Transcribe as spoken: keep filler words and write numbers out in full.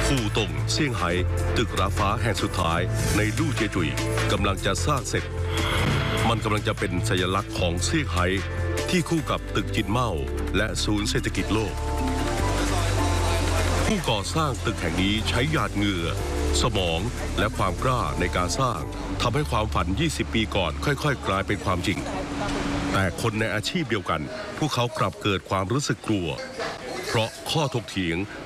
ปูตงเซี่ยงไฮ้ตึกราฟ้าแห่งสุดท้ายในลู่เจจุยกำลังจะสร้างเสร็จมันกำลังจะเป็นสัญลักษณ์ของเซี่ยงไฮ้ที่คู่กับตึกจินเม่าและศูนย์เศรษฐกิจโลกผู้ก่อสร้างตึกแห่งนี้ใช้หยาดเหงื่อสมองและความกล้าในการสร้างทำให้ความฝันยี่สิบปีก่อนค่อยๆกลายเป็นความจริงแต่คนในอาชีพเดียวกันพวกเขากลับเกิดความรู้สึกกลัวเพราะข้อถกเถียง